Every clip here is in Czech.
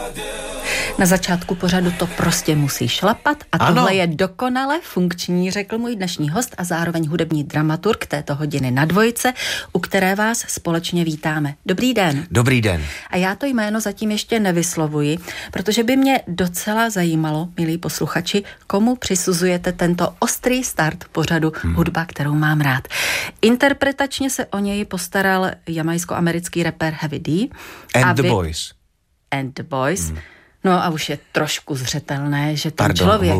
Na začátku pořadu to prostě musí šlapat a tohle je dokonale funkční, řekl můj dnešní host a zároveň hudební dramaturg této hodiny na Dvojce, u které vás společně vítáme. Dobrý den. Dobrý den. A já to jméno zatím ještě nevyslovuji, protože by mě docela zajímalo, milí posluchači, komu přisuzujete tento ostrý start pořadu Hudba, kterou mám rád. Interpretačně se o něj postaral jamajsko-americký rapper Heavy D. And the Boys. And the Boys. No a už je trošku zřetelné, že ten Pardon, člověk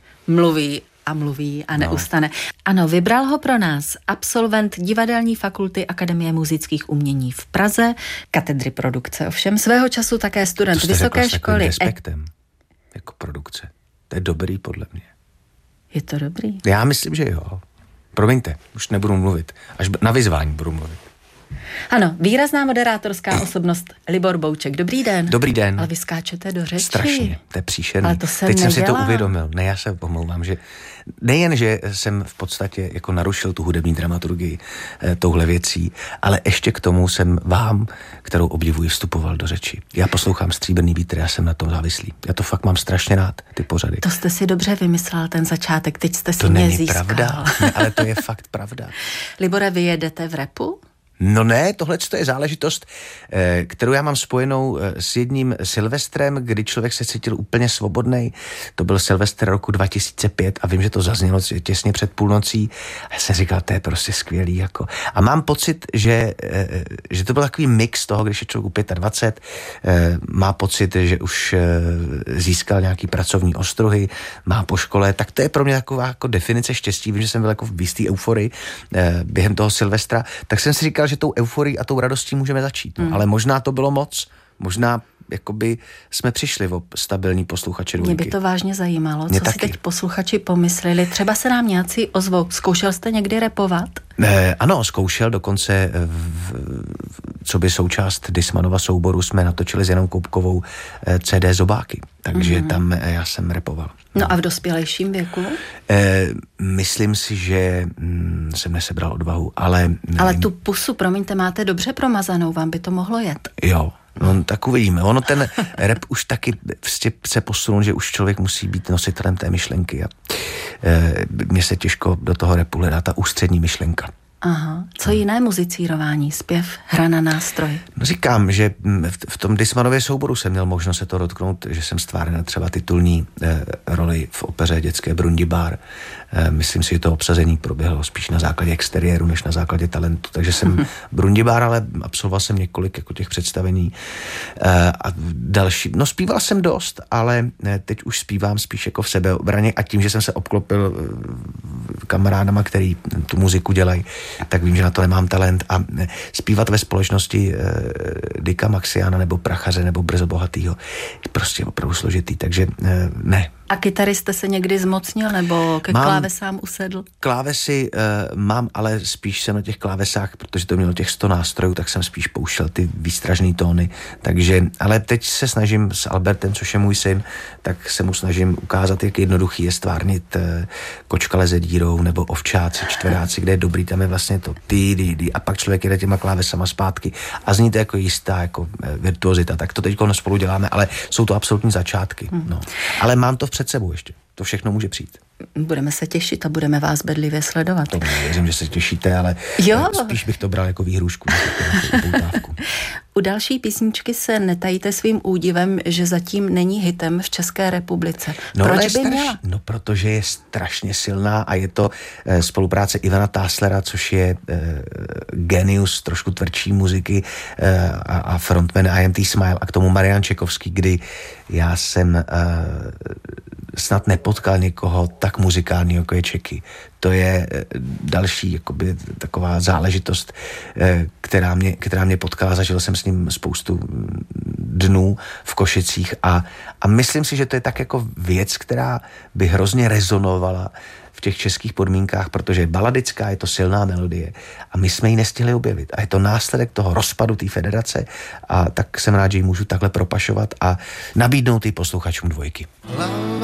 mluví a neustane. Ano, vybral ho pro nás absolvent Divadelní fakulty Akademie múzických umění v Praze, katedry produkce, ovšem svého času také student vysoké školy. Respektem, jako produkce. To je dobrý podle mě. Je to dobrý? Já myslím, že jo. Promiňte, už nebudu mluvit. Až na vyzvání budu mluvit. Ano, výrazná moderátorská osobnost Libor Bouček. Dobrý den. Dobrý den. Ale vy skáčete do řeči. Strašně, to je příšerný. Ale to jsem Teď nedělá. jsem si to uvědomil. Ne, já se pomlouvám, že nejen, že jsem v podstatě jako narušil tu hudební dramaturgii touhle věcí, ale ještě k tomu jsem vám, kterou obdivuji, vstupoval do řeči. Já poslouchám Stříbrný vítr, já jsem na tom závislý. Já to fakt mám strašně rád, ty pořady. To jste si dobře vymyslel, ten začátek, teď jste si to mě není získal. pravda, ne, ale to je fakt pravda. Libore, vy jedete v rapu? No ne, tohle je záležitost, kterou já mám spojenou s jedním Silvestrem, kdy člověk se cítil úplně svobodnej. To byl Silvestr roku 2005 a vím, že to zaznělo těsně před půlnocí. A já jsem říkal, to je prostě skvělý. Jako. A mám pocit, že to byl takový mix toho, když je člověk u 25, má pocit, že už získal nějaký pracovní ostruhy, má po škole, tak to je pro mě taková jako definice štěstí. Vím, že jsem byl jako v jistý euforii během toho Silvestra, tak jsem si říkal, že tou euforií a tou radostí můžeme začít. No. Ale možná to bylo moc. Možná jakoby jsme přišli o stabilní posluchače Dvojky. Mě by to vážně zajímalo, co si teď posluchači pomysleli. Třeba se nám nějací ozvou. Zkoušel jste někdy rapovat? Ano, zkoušel, dokonce co by součást Dismanova souboru jsme natočili s Janou Koupkovou CD Zobáky. Takže tam já jsem rapoval. No a v dospělejším věku? Myslím si, že jsem nesebral odvahu, ale... Ale tu pusu, promiňte, máte dobře promazanou, vám by to mohlo jet. Jo, no tak uvidíme. Ono ten rap už taky se posunul, že už člověk musí být nositelem té myšlenky a mně se těžko do toho rapu hledá ta ústřední myšlenka. Aha. Co jiné muzicírování? Zpěv, hra na nástroj? No říkám, že v tom Dismanově souboru jsem měl možnost se to dotknout, že jsem stvárnil třeba titulní roli v opeře Dětské Brundibár. Myslím si, že to obsazení proběhlo spíš na základě exteriéru, než na základě talentu. Takže jsem Brundibár, ale absolvoval jsem několik jako těch představení a další. No zpíval jsem dost, ale teď už zpívám spíš jako v sebeobraně a tím, že jsem se obklopil kamarádama, který tu muziku dělají, tak vím, že na to nemám talent a zpívat ve společnosti Dicka Maxiana nebo Prachaře nebo Brzo bohatýho je prostě opravdu složitý, takže ne. A kytary jste se někdy zmocnil nebo ke klávesám usedl? Klávesy mám, ale spíš jsem na těch klávesách, protože to mělo těch 100 nástrojů, tak jsem spíš pouštěl ty výstražný tóny. Takže, ale teď se snažím s Albertem, což je můj syn, tak se mu snažím ukázat, jak jednoduchý je stvárnit Kočka leze dírou nebo Ovčáci, Čtveráci, kde je dobrý, tam je vlastně to ty a pak člověk jede těma klávesama zpátky a zní to jako jistá jako virtuozita. Tak to teď spolu děláme, ale jsou to absolutní začátky. No. Ale mám to před sebou ještě. To všechno může přijít. Budeme se těšit a budeme vás bedlivě sledovat. To věřím, že se těšíte, ale spíš bych to bral jako výhrůžku. U další písničky se netajíte svým údivem, že zatím není hitem v České republice. Proč by měla? No, protože je strašně silná a je to spolupráce Ivana Táslera, což je genius trošku tvrdší muziky a frontman IMT Smile a k tomu Marian Čekovský, kdy já jsem snad nepotkal někoho tak muzikálního, jako je Čeky. To je další jakoby, taková záležitost, která mě potkala. Zažil jsem s ním spoustu dnů v Košicích a myslím si, že to je tak jako věc, která by hrozně rezonovala v těch českých podmínkách, protože je baladická, je to silná melodie a my jsme ji nestihli objevit. A je to následek toho rozpadu té federace a tak jsem rád, že ji můžu takhle propašovat a nabídnout ji posluchačům Dvojky.